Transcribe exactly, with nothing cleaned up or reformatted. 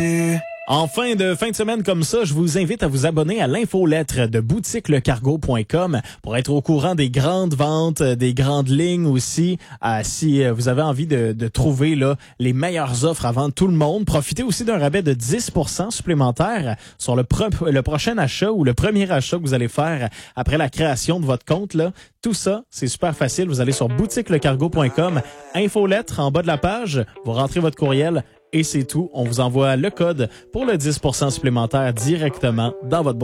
En fin de fin de semaine comme ça, je vous invite à vous abonner à l'infolettre de boutique le cargo point com pour être au courant des grandes ventes, des grandes lignes aussi. Euh, si vous avez envie de, de trouver là les meilleures offres avant tout le monde, profitez aussi d'un rabais de dix pour cent supplémentaire sur le, pro- le prochain achat ou le premier achat que vous allez faire après la création de votre compte là. Tout ça, c'est super facile. Vous allez sur boutique le cargo point com, infolettre en bas de la page, vous rentrez votre courriel et c'est tout. On vous envoie le code pour le dix pour cent supplémentaire directement dans votre boîte.